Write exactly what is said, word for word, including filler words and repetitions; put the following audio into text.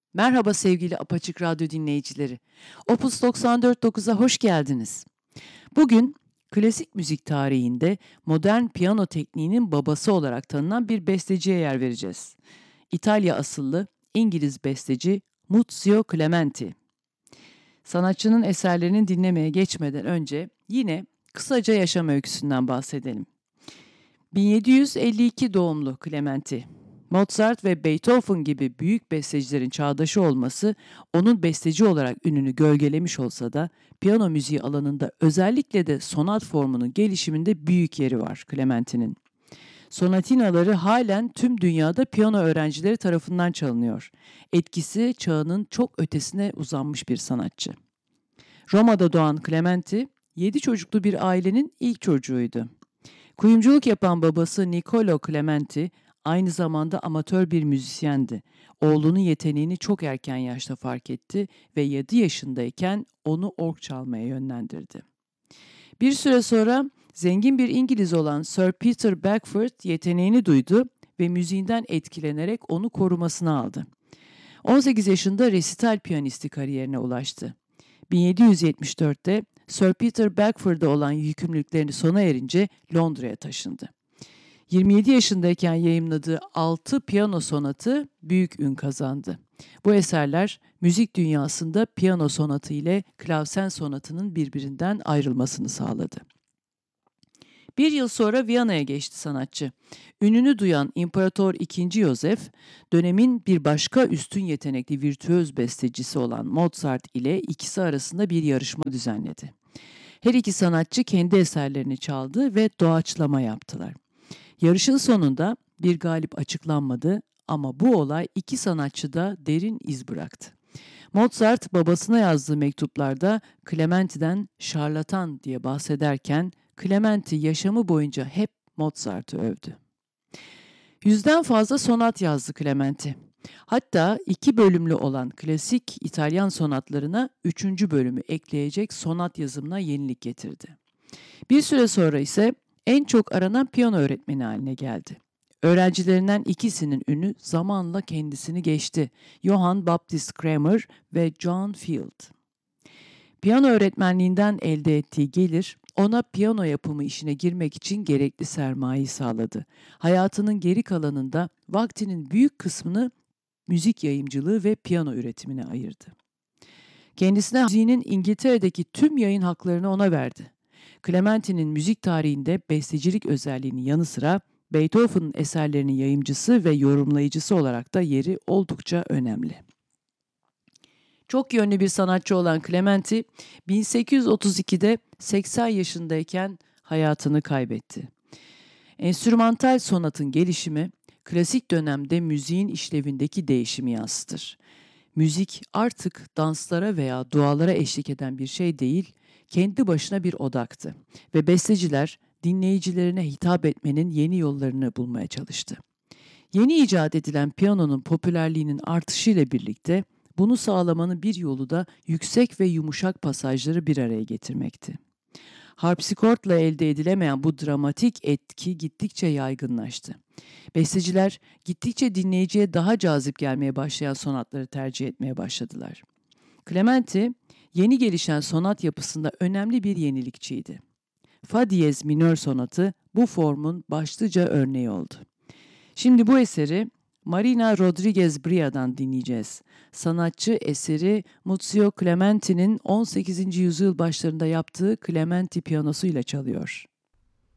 Merhaba sevgili Apaçık Radyo dinleyicileri. Opus doksan dört nokta dokuza hoş geldiniz. Bugün klasik müzik tarihinde modern piyano tekniğinin babası olarak tanınan bir besteciye yer vereceğiz. İtalya asıllı İngiliz besteci Muzio Clementi. Sanatçının eserlerini dinlemeye geçmeden önce yine kısaca yaşam öyküsünden bahsedelim. bin yedi yüz elli iki doğumlu Clementi. Mozart ve Beethoven gibi büyük bestecilerin çağdaşı olması onun besteci olarak ününü gölgelemiş olsa da piyano müziği alanında özellikle de sonat formunun gelişiminde büyük yeri var Clementi'nin. Sonatinaları halen tüm dünyada piyano öğrencileri tarafından çalınıyor. Etkisi çağının çok ötesine uzanmış bir sanatçı. Roma'da doğan Clementi, yedi çocuklu bir ailenin ilk çocuğuydu. Kuyumculuk yapan babası Niccolo Clementi aynı zamanda amatör bir müzisyendi. Oğlunun yeteneğini çok erken yaşta fark etti ve yedi yaşındayken onu org çalmaya yönlendirdi. Bir süre sonra zengin bir İngiliz olan Sir Peter Beckford yeteneğini duydu ve müziğinden etkilenerek onu korumasına aldı. on sekiz yaşında resital piyanisti kariyerine ulaştı. bin yedi yüz yetmiş dörtte Sir Peter Beckford'a olan yükümlülüklerini sona erince Londra'ya taşındı. yirmi yedi yaşındayken yayımladığı altı piyano sonatı büyük ün kazandı. Bu eserler müzik dünyasında piyano sonatı ile klavsen sonatının birbirinden ayrılmasını sağladı. Bir yıl sonra Viyana'ya geçti sanatçı. Ününü duyan İmparator ikinci. Yosef, dönemin bir başka üstün yetenekli virtüöz bestecisi olan Mozart ile ikisi arasında bir yarışma düzenledi. Her iki sanatçı kendi eserlerini çaldı ve doğaçlama yaptılar. Yarışın sonunda bir galip açıklanmadı ama bu olay iki sanatçıda derin iz bıraktı. Mozart babasına yazdığı mektuplarda Clementi'den şarlatan diye bahsederken Clementi yaşamı boyunca hep Mozart'ı övdü. Yüzden fazla sonat yazdı Clementi. Hatta iki bölümlü olan klasik İtalyan sonatlarına üçüncü bölümü ekleyecek sonat yazımına yenilik getirdi. Bir süre sonra ise en çok aranan piyano öğretmeni haline geldi. Öğrencilerinden ikisinin ünü zamanla kendisini geçti. Johann Baptist Kramer ve John Field. Piyano öğretmenliğinden elde ettiği gelir, ona piyano yapımı işine girmek için gerekli sermayeyi sağladı. Hayatının geri kalanında vaktinin büyük kısmını müzik yayımcılığı ve piyano üretimine ayırdı. Kendisine müziğinin İngiltere'deki tüm yayın haklarını ona verdi. Clementi'nin müzik tarihinde bestecilik özelliğinin yanı sıra Beethoven'ın eserlerinin yayımcısı ve yorumlayıcısı olarak da yeri oldukça önemli. Çok yönlü bir sanatçı olan Clementi, bin sekiz yüz otuz ikide seksen yaşındayken hayatını kaybetti. Enstrümantal sonatın gelişimi, klasik dönemde müziğin işlevindeki değişimi yansıtır. Müzik artık danslara veya dualara eşlik eden bir şey değil, kendi başına bir odaktı ve besteciler dinleyicilerine hitap etmenin yeni yollarını bulmaya çalıştı. Yeni icat edilen piyanonun popülerliğinin artışıyla birlikte bunu sağlamanın bir yolu da yüksek ve yumuşak pasajları bir araya getirmekti. Harpsikortla elde edilemeyen bu dramatik etki gittikçe yaygınlaştı. Besteciler gittikçe dinleyiciye daha cazip gelmeye başlayan sonatları tercih etmeye başladılar. Clementi, yeni gelişen sonat yapısında önemli bir yenilikçiydi. Fa diyez minör sonatı bu formun başlıca örneği oldu. Şimdi bu eseri Marina Rodriguez Bria'dan dinleyeceğiz. Sanatçı eseri Muzio Clementi'nin on sekizinci yüzyıl başlarında yaptığı Clementi piyanosuyla çalıyor.